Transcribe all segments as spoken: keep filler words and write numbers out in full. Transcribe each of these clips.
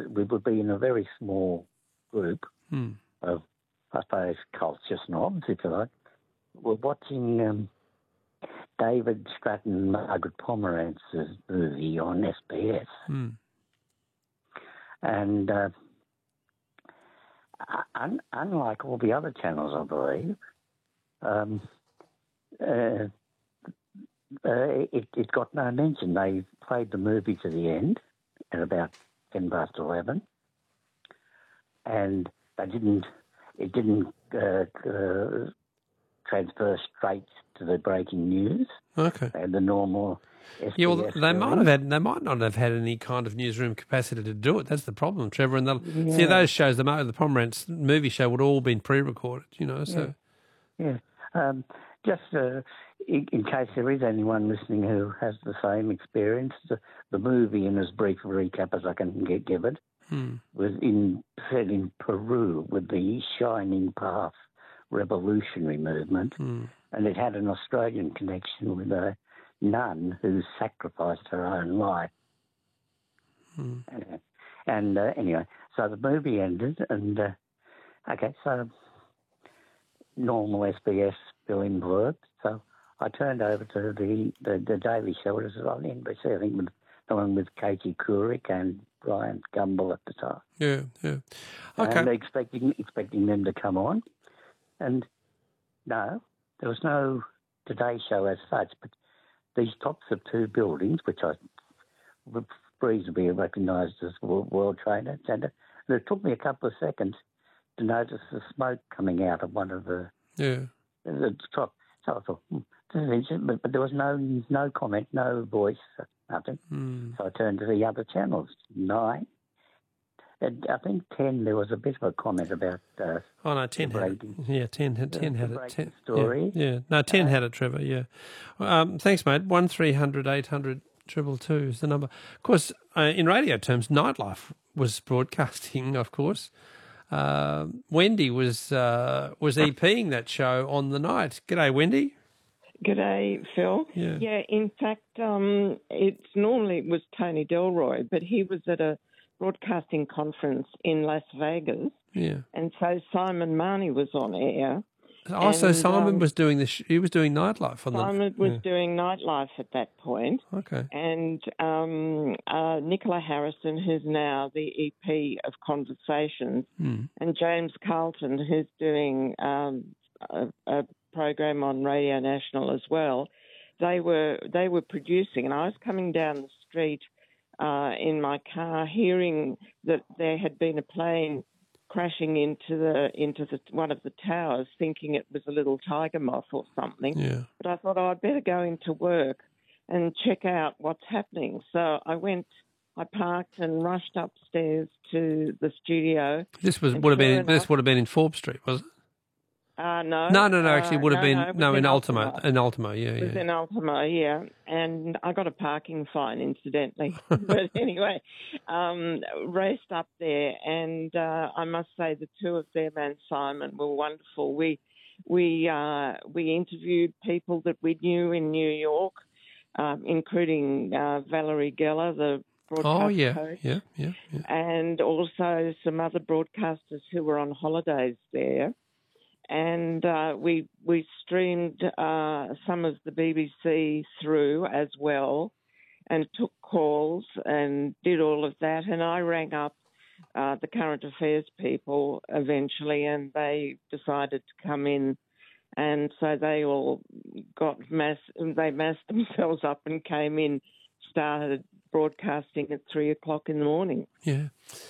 we would be in a very small group Hmm. of, I suppose, culture snobs, if you like. We're watching um, David Stratton and Margaret Pomerantz's movie on S B S. Hmm. And uh, un- unlike all the other channels, I believe, um, uh, uh, it, it got no mention. They played the movie to the end at about ten past eleven, and they didn't. It didn't uh, uh, transfer straight to the breaking news. Okay. And the normal S B S. Yeah, well, they film. might have had, they might not have had any kind of newsroom capacity to do it. That's the problem, Trevor. And they'll Yeah. see those shows, the Mo- the Pomerantz movie show would all been pre-recorded, you know. So Yeah. yeah. Um, just uh, in, in case there is anyone listening who has the same experience, the, the movie, in as brief a recap as I can get, give it, hmm. was in set in Peru with the Shining Path revolutionary movement, Hmm. and it had an Australian connection with a nun who sacrificed her own life. Hmm. Uh, and uh, anyway, so the movie ended, and uh, okay, so normal S B S fill-in blurb. So I turned over to the, the, the Daily Show. It was on N B C, I think, with, along with Katie Couric and Brian Gumbel at the time. Yeah, yeah. Okay. And expecting expecting them to come on. And no, there was no Today Show as such, but these tops of two buildings, which I would reasonably recognised as World Trade Centre, and it took me a couple of seconds to notice the smoke coming out of one of the, Yeah. the top. So I thought, hmm, this is interesting, but, but there was no no comment, no voice, nothing. Hmm. So I turned to the other channels, nine. And I think ten, there was a bit of a comment about... Uh, Oh, no, ten had it. Yeah, ten, had- ten had it. ten, story. Yeah, yeah. No, ten Uh, had it, Trevor, yeah. Um, thanks, mate. one three hundred eight hundred two two is the number. Of course, uh, in radio terms, Nightlife was broadcasting, of course. Uh, Wendy was uh, was EPing that show on the night. G'day, Wendy. G'day, Phil. Yeah. Yeah, in fact, um, it's normally it was Tony Delroy, but he was at a broadcasting conference in Las Vegas, Yeah. and so Simon Marnie was on air. Also, and, Simon um, was doing the. Sh- he was doing Nightlife on Simon the. was yeah. doing Nightlife at that point, Okay. and um, uh, Nicola Harrison, who's now the E P of Conversations, Hmm. and James Carlton, who's doing um, a, a program on Radio National as well. They were they were producing, and I was coming down the street uh, in my car, hearing that there had been a plane crashing into the into the one of the towers, thinking it was a little tiger moth or something. Yeah. But I thought, oh, I'd better go into work and check out what's happening. So I went, I parked and rushed upstairs to the studio. This was And would have been sure this enough- would have been in Forbes Street, was it? Uh, no. No, no, no. Actually, it uh, would have no, been no, it was no in Ultimo. Ultimo. In Ultimo, yeah, It was yeah. in Ultimo, yeah. And I got a parking fine, incidentally. But anyway, um, raced up there, and uh, I must say the two of them and Simon were wonderful. We we uh, we interviewed people that we knew in New York, um, including uh, Valerie Geller, the broadcast Oh yeah, coach, yeah, yeah, yeah. and also some other broadcasters who were on holidays there. And uh, we we streamed uh, some of the B B C through as well, and took calls and did all of that. And I rang up uh, the current affairs people eventually, and they decided to come in. And so they all got mass. They massed themselves up and came in, started broadcasting at three o'clock in the morning. Yeah.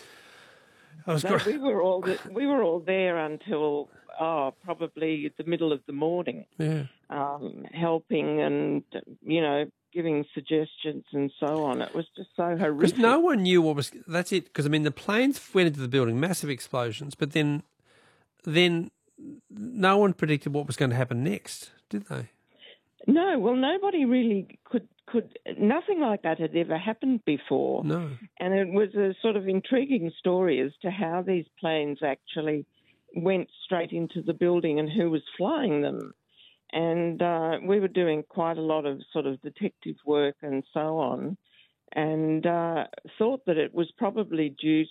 I was So great. we were all we were all there until oh probably the middle of the morning, Yeah. um, helping and you know giving suggestions and so on. It was just so horrific. Because no one knew what was. That's it. Because I mean, the planes went into the building, massive explosions, but then, then no one predicted what was going to happen next, did they? No, well, nobody really could could. Nothing like that had ever happened before. No. And it was a sort of intriguing story as to how these planes actually went straight into the building and who was flying them. And uh, we were doing quite a lot of sort of detective work and so on, and uh, thought that it was probably due